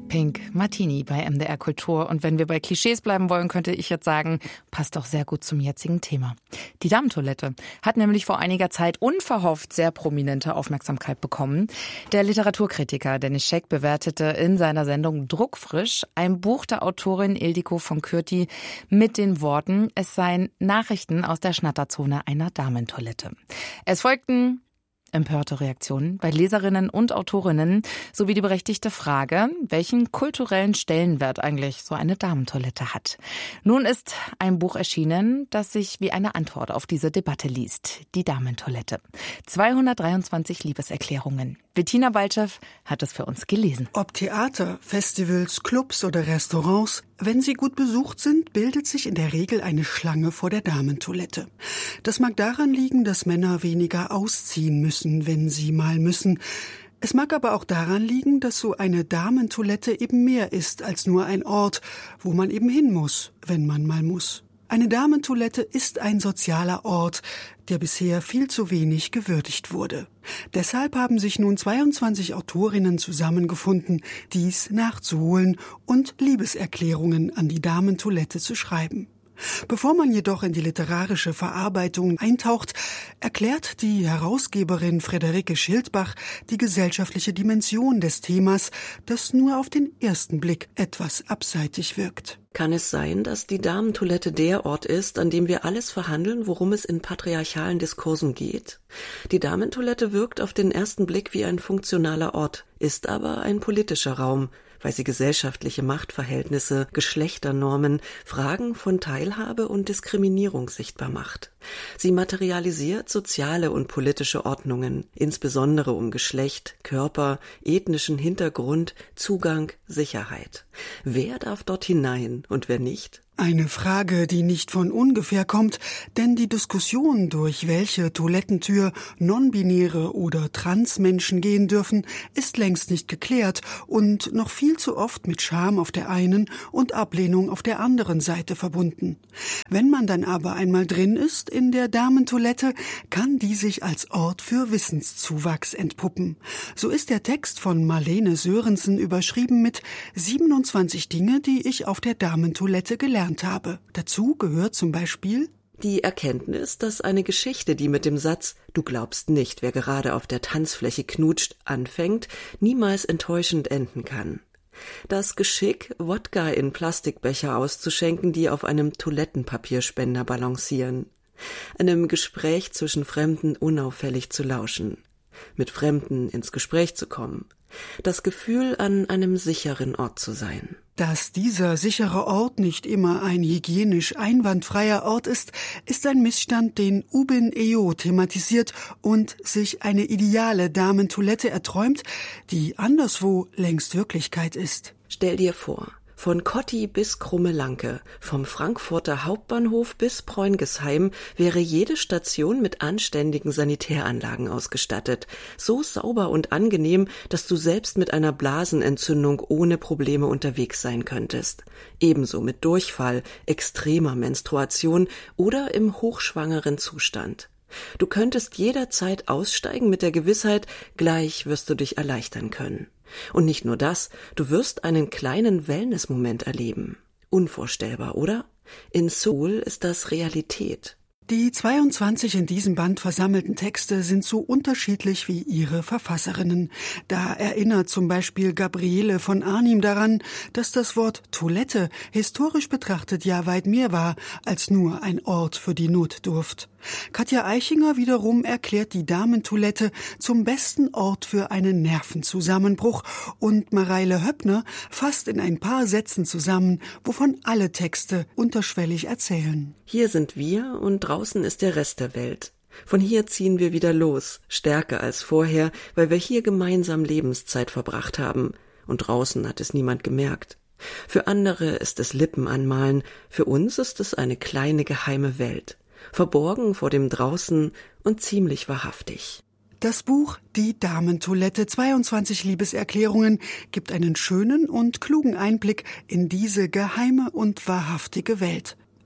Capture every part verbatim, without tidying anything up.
Pink Martini bei M D R Kultur. Und wenn wir bei Klischees bleiben wollen, könnte ich jetzt sagen, passt doch sehr gut zum jetzigen Thema. Die Damentoilette hat nämlich vor einiger Zeit unverhofft sehr prominente Aufmerksamkeit bekommen. Der Literaturkritiker Dennis Scheck bewertete in seiner Sendung Druckfrisch ein Buch der Autorin Ildiko von Kürti mit den Worten, es seien Nachrichten aus der Schnatterzone einer Damentoilette. Es folgten empörte Reaktionen bei Leserinnen und Autorinnen sowie die berechtigte Frage, welchen kulturellen Stellenwert eigentlich so eine Damentoilette hat. Nun ist ein Buch erschienen, das sich wie eine Antwort auf diese Debatte liest. Die Damentoilette. zweihundertdreiundzwanzig Liebeserklärungen. Bettina Baltschew hat es für uns gelesen. Ob Theater, Festivals, Clubs oder Restaurants, wenn sie gut besucht sind, bildet sich in der Regel eine Schlange vor der Damentoilette. Das mag daran liegen, dass Männer weniger ausziehen müssen, wenn sie mal müssen. Es mag aber auch daran liegen, dass so eine Damentoilette eben mehr ist als nur ein Ort, wo man eben hin muss, wenn man mal muss. Eine Damentoilette ist ein sozialer Ort, der bisher viel zu wenig gewürdigt wurde. Deshalb haben sich nun zweiundzwanzig Autorinnen zusammengefunden, dies nachzuholen und Liebeserklärungen an die Damentoilette zu schreiben. Bevor man jedoch in die literarische Verarbeitung eintaucht, erklärt die Herausgeberin Friederike Schildbach die gesellschaftliche Dimension des Themas, das nur auf den ersten Blick etwas abseitig wirkt. Kann es sein, dass die Damentoilette der Ort ist, an dem wir alles verhandeln, worum es in patriarchalen Diskursen geht? Die Damentoilette wirkt auf den ersten Blick wie ein funktionaler Ort, ist aber ein politischer Raum, weil sie gesellschaftliche Machtverhältnisse, Geschlechternormen, Fragen von Teilhabe und Diskriminierung sichtbar macht. Sie materialisiert soziale und politische Ordnungen, insbesondere um Geschlecht, Körper, ethnischen Hintergrund, Zugang, Sicherheit. Wer darf dort hinein und wer nicht? Eine Frage, die nicht von ungefähr kommt, denn die Diskussion, durch welche Toilettentür non-binäre oder Transmenschen gehen dürfen, ist längst nicht geklärt und noch viel zu oft mit Scham auf der einen und Ablehnung auf der anderen Seite verbunden. Wenn man dann aber einmal drin ist in der Damentoilette, kann die sich als Ort für Wissenszuwachs entpuppen. So ist der Text von Marlene Sörensen überschrieben mit siebenundzwanzig Dinge, die ich auf der Damentoilette gelernt habe. Dazu gehört zum Beispiel die Erkenntnis, dass eine Geschichte, die mit dem Satz »Du glaubst nicht, wer gerade auf der Tanzfläche knutscht« anfängt, niemals enttäuschend enden kann. Das Geschick, Wodka in Plastikbecher auszuschenken, die auf einem Toilettenpapierspender balancieren. Einem Gespräch zwischen Fremden unauffällig zu lauschen. Mit Fremden ins Gespräch zu kommen. Das Gefühl, an einem sicheren Ort zu sein. Dass dieser sichere Ort nicht immer ein hygienisch einwandfreier Ort ist, ist ein Missstand, den Ubin Eo thematisiert und sich eine ideale Damentoilette erträumt, die anderswo längst Wirklichkeit ist. Stell dir vor, von Kotti bis Krummelanke, vom Frankfurter Hauptbahnhof bis Preungesheim wäre jede Station mit anständigen Sanitäranlagen ausgestattet. So sauber und angenehm, dass du selbst mit einer Blasenentzündung ohne Probleme unterwegs sein könntest. Ebenso mit Durchfall, extremer Menstruation oder im hochschwangeren Zustand. Du könntest jederzeit aussteigen mit der Gewissheit, gleich wirst du dich erleichtern können. Und nicht nur das, du wirst einen kleinen Wellness-Moment erleben. Unvorstellbar, oder? In Seoul ist das Realität. Die zweiundzwanzig in diesem Band versammelten Texte sind so unterschiedlich wie ihre Verfasserinnen. Da erinnert zum Beispiel Gabriele von Arnim daran, dass das Wort Toilette historisch betrachtet ja weit mehr war als nur ein Ort für die Notdurft. Katja Eichinger wiederum erklärt die Damentoilette zum besten Ort für einen Nervenzusammenbruch und Mareile Höppner fasst in ein paar Sätzen zusammen, wovon alle Texte unterschwellig erzählen. Hier sind wir und draußen ist der Rest der Welt. Von hier ziehen wir wieder los, stärker als vorher, weil wir hier gemeinsam Lebenszeit verbracht haben. Und draußen hat es niemand gemerkt. Für andere ist es Lippen anmalen, für uns ist es eine kleine geheime Welt. Verborgen vor dem Draußen und ziemlich wahrhaftig. Das Buch »Die Damentoilette, zweiundzwanzig Liebeserklärungen« gibt einen schönen und klugen Einblick in diese geheime und wahrhaftige Welt.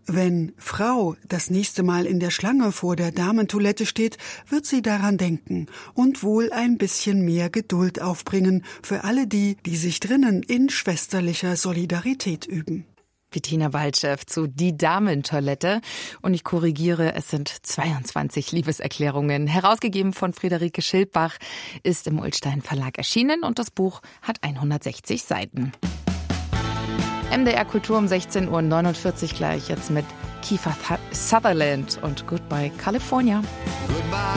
Wenn Frau das nächste Mal in der Schlange vor der Damentoilette steht, wird sie daran denken und wohl ein bisschen mehr Geduld aufbringen für alle die, die sich drinnen in schwesterlicher Solidarität üben. Bettina Waldschef zu Die Damentoilette. Und ich korrigiere, es sind zweiundzwanzig Liebeserklärungen. Herausgegeben von Friederike Schildbach, ist im Ullstein Verlag erschienen und das Buch hat hundertsechzig Seiten. M D R Kultur um sechzehn Uhr neunundvierzig gleich jetzt mit Kiefer Sutherland und Goodbye California. Goodbye.